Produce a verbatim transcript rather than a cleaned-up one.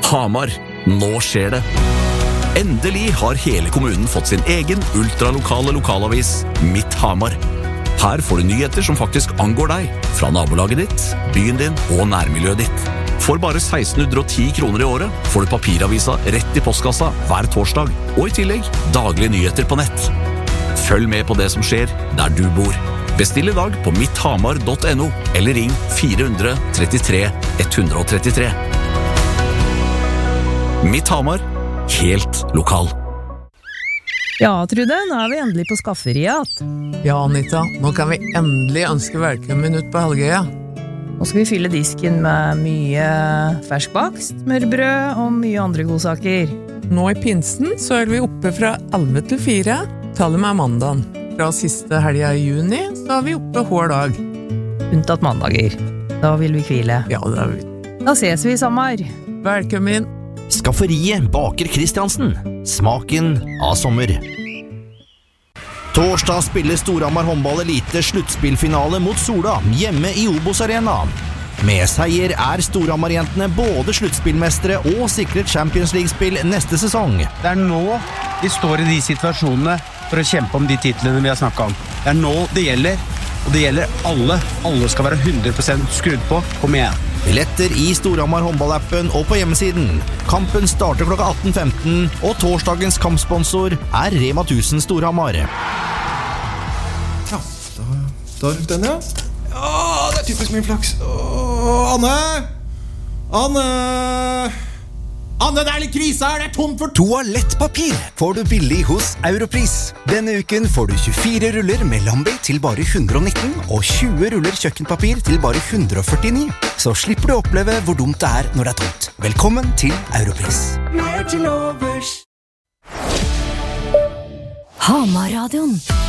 Hamar, nå skjer det. Endelig har hele kommunen fått sin egen ultralokale lokalavis, Mitt Hamar. Her får du nyheter som faktisk angår deg, fra nabolaget ditt, byen din og nærmiljøet ditt. For bare seksten hundre og ti kroner i året får du papiravisa rett i postkassa hver torsdag, og i tillegg daglige nyheter på nett. Følg med på det som skjer der du bor. Bestill i dag på mitthamar punktum no, eller ring fire tre tre, ett tre tre. Mitt Hamar, helt lokal. Ja, Trude, nå er vi endelig på skafferiet. Ja, Anita, nå kan vi endelig ønske velkommen ut på Helgøya. Nå skal vi fylle disken med mye ferskbakst, smørbrød og mye andre godsaker. Nå i pinsen så er vi oppe fra elleve til fire, tallet med mandagen. Fra siste helga i juni så er vi oppe hver dag. Unntatt mandager. Da vil vi hvile. Ja, det er vi. Da ses vi i sommer. Velkommen. Skafferiet Baker Kristiansen. Smaken av sommer. Torsdag spiller Storhamar håndball elite sluttspillfinale mot Sola hjemme i Obos Arena. Med seier er Storhamar-jentene både sluttspillmestere og sikret Champions League-spill neste sesong. Det er nå vi står i de situasjonene for å kjempe om de titlene vi har snakket om. Det er nå det gjelder, og det gjelder alle. Alle skal være hundre prosent skrudd på. Kom igjen. Billetter i Storhamar håndballappen og på hjemmesiden. Kampen starter klokka atten femten, og torsdagens kampsponsor er Rema tusen Storhamar. Ja, da, da røk den, ja. Ja, det er typisk min flaks. Åh, Anne! Anne! Anne, det er litt krise her, det er tomt for... Toalettpapir får du billig hos Europris. Denne uken får du tjuefire ruller med Lambi til bare hundre og nitten, og tjue ruller kjøkkenpapir til bare hundre og førtini. Så slipper du å oppleve hvor dumt det er når det er tomt. Velkommen til Europris. Mer til overs. Hamar-radioen.